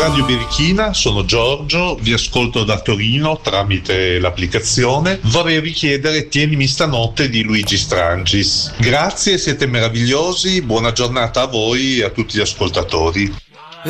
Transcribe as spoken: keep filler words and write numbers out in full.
Radio Birichina, sono Giorgio, vi ascolto da Torino tramite l'applicazione. Vorrei richiedere Tienimi stanotte di Luigi Strangis. Grazie, siete meravigliosi, buona giornata a voi e a tutti gli ascoltatori.